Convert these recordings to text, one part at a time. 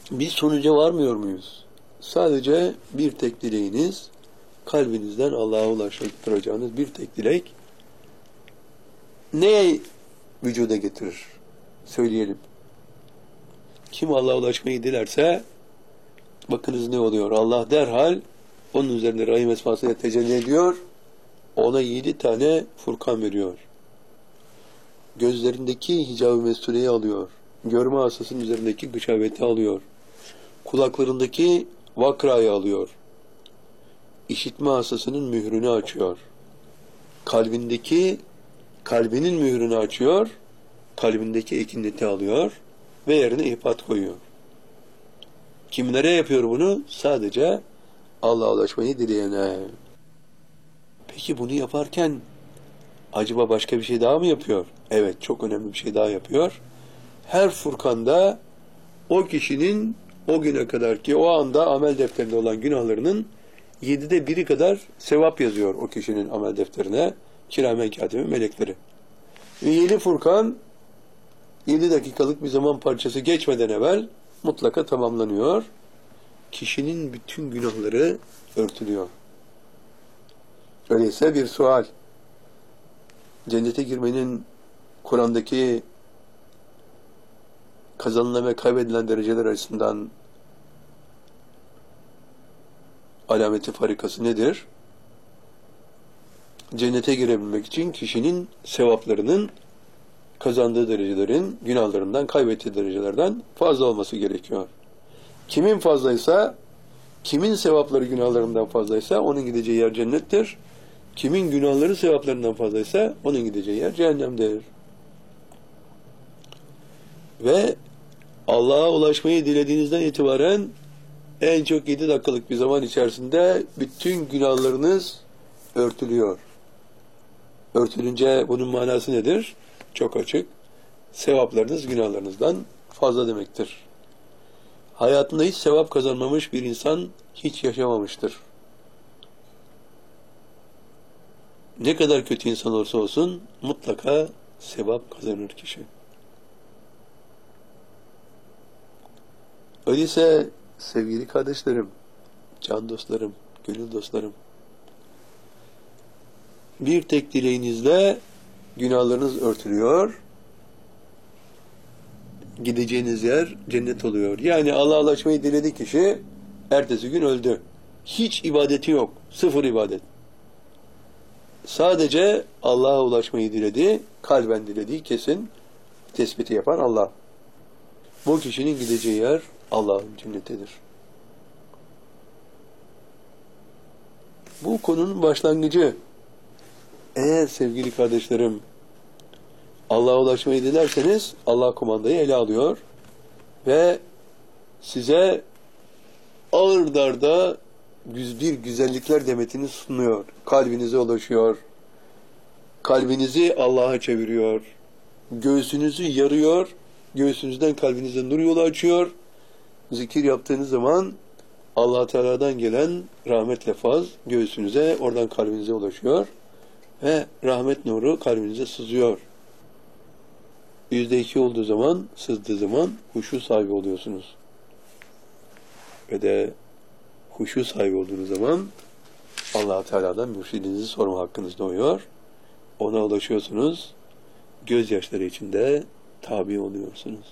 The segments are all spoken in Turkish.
Bir sonuca varmıyor muyuz? Sadece bir tek dileğiniz, kalbinizden Allah'a ulaştıracağınız bir tek dilek, neye vücuda getirir? Söyleyelim. Kim Allah'a ulaşmayı dilerse, bakınız ne oluyor? Allah derhal onun üzerinde rahim esmasıyla tecelli ediyor, ona 7 tane Furkan veriyor. Gözlerindeki hicab-ı mestureyi alıyor. Görme hastasının üzerindeki gışaveti alıyor. Kulaklarındaki vakrayı alıyor. İşitme hastasının mührünü açıyor. Kalbinin mührünü açıyor. Kalbindeki ekinleti alıyor ve yerine ihpat koyuyor. Kimlere yapıyor bunu? Sadece Allah'a ulaşmayı dileyene. Peki bunu yaparken acaba başka bir şey daha mı yapıyor? Evet, çok önemli bir şey daha yapıyor. Her Furkan'da o kişinin o güne kadar ki o anda amel defterinde olan günahlarının 7'de 1'i kadar sevap yazıyor o kişinin amel defterine. Kiramen katibi melekleri. Ve yeni Furkan 7 dakikalık bir zaman parçası geçmeden evvel mutlaka tamamlanıyor. Kişinin bütün günahları örtülüyor. Öyleyse bir sual. Cennete girmenin Kur'an'daki kazanılan ve kaybedilen dereceler arasından alameti farikası nedir? Cennete girebilmek için kişinin sevaplarının kazandığı derecelerin günahlarından, kaybettiği derecelerden fazla olması gerekiyor. Kimin fazlaysa, kimin sevapları günahlarından fazlaysa onun gideceği yer cennettir. Kimin günahları sevaplarından fazlaysa onun gideceği yer cehennemdir. Ve Allah'a ulaşmayı dilediğinizden itibaren en çok 7 dakikalık bir zaman içerisinde bütün günahlarınız örtülüyor. Örtülünce bunun manası nedir? Çok açık. Sevaplarınız günahlarınızdan fazla demektir. Hayatında hiç sevap kazanmamış bir insan hiç yaşamamıştır. Ne kadar kötü insan olursa olsun mutlaka sevap kazanır kişi. Öyleyse sevgili kardeşlerim, can dostlarım, gönül dostlarım, bir tek dileğinizle günahlarınız örtülüyor, gideceğiniz yer cennet oluyor. Yani Allah'a ulaşmayı diledi kişi, ertesi gün öldü. Hiç ibadeti yok, sıfır ibadet. Sadece Allah'a ulaşmayı diledi, kalben dilediği kesin tespiti yapan Allah. Bu kişinin gideceği yer Allah'ın cennetidir. Bu konunun başlangıcı. Eğer sevgili kardeşlerim Allah'a ulaşmayı dilerseniz Allah kumandayı ele alıyor ve size ağır darda bir güzellikler demetini sunuyor. Kalbinize ulaşıyor. Kalbinizi Allah'a çeviriyor. Göğsünüzü yarıyor. Göğsünüzden kalbinize nur yolu açıyor. Zikir yaptığınız zaman Allah Teala'dan gelen rahmet lefaz göğsünüze, oradan kalbinize ulaşıyor ve rahmet nuru kalbinize sızıyor. %2 olduğu zaman, sızdığı zaman huşu sahibi oluyorsunuz. Ve de huşu sahibi olduğunuz zaman Allah Teala'dan mürşidinizi sorma hakkınız doğuyor. Ona ulaşıyorsunuz. Gözyaşları içinde tabi oluyorsunuz.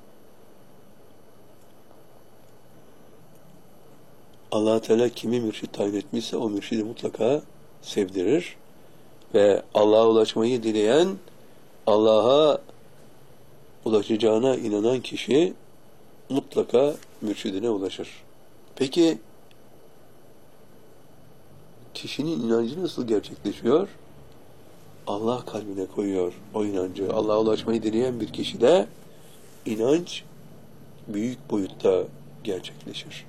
Allah Teala kimi mürşid tayin etmişse o mürşidi mutlaka sevdirir ve Allah'a ulaşmayı dileyen, Allah'a ulaşacağına inanan kişi mutlaka mürşidine ulaşır. Peki kişinin inancı nasıl gerçekleşiyor? Allah kalbine koyuyor o inancı. Allah'a ulaşmayı dileyen bir kişide inanç büyük boyutta gerçekleşir.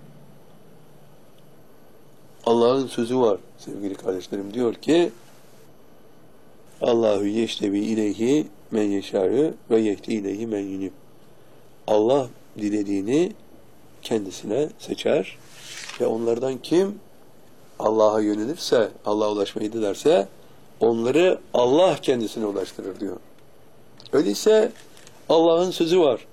Allah'ın sözü var sevgili kardeşlerim. Diyor ki Allahu yeştevi ileyhi men yeşâ'ü ve yehdi ileyhi men yunib. Allah dilediğini kendisine seçer ve onlardan kim Allah'a yönelirse, Allah'a ulaşmayı dilerse onları Allah kendisine ulaştırır diyor. Öyleyse Allah'ın sözü var.